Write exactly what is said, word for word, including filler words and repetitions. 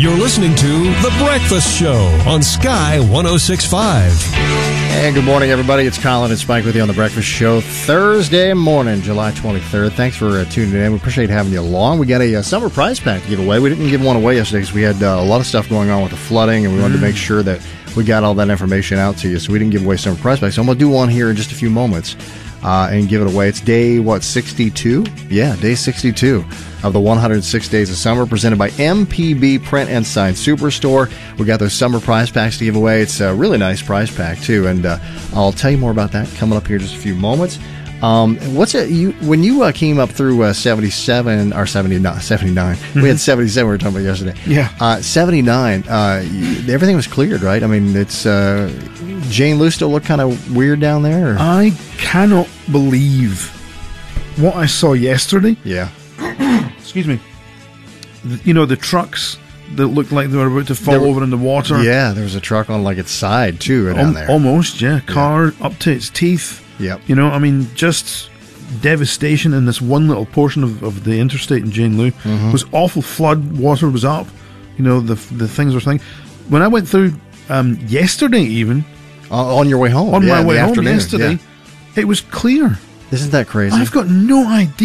You're listening to The Breakfast Show on Sky one oh six point five. And good morning, everybody. It's Colin and Spike with you on The Breakfast Show. Thursday morning, July twenty-third. Thanks for uh, tuning in. We appreciate having you along. We got a uh, summer prize pack to give away. We didn't give one away yesterday because we had uh, a lot of stuff going on with the flooding, and we wanted mm. to make sure that we got all that information out to you. So we didn't give away summer prize packs. So I'm going to do one here in just a few moments uh, and give it away. It's day, what, sixty-two? Yeah, day sixty-two of the one hundred six Days of Summer, presented by M P B Print and Sign Superstore. We got those summer prize packs to give away. It's a really nice prize pack, too, and uh, I'll tell you more about that coming up here in just a few moments. Um, what's it? You when you uh, came up through uh, seventy-seven or seventy-nine? seventy-nine. Mm-hmm. We had seventy-seven. We were talking about yesterday. Yeah. Uh, seventy-nine. Uh, you, everything was cleared, right? I mean, it's uh, Jane Lou still looked kind of weird down there. Or? I cannot believe what I saw yesterday. Yeah. Excuse me. You know, the trucks that looked like they were about to fall were, over in the water. Yeah, there was a truck on like its side too down um, there. Almost, yeah. Car yeah. up to its teeth. Yep. You know, I mean, just devastation in this one little portion of, of the interstate in Jane Lou. Mm-hmm. It was awful. Flood water was up. You know, the the things were thing. When I went through um, yesterday, even uh, on your way home, on yeah, my way home afternoon. yesterday, yeah. it was clear. Isn't that crazy? I've got no idea.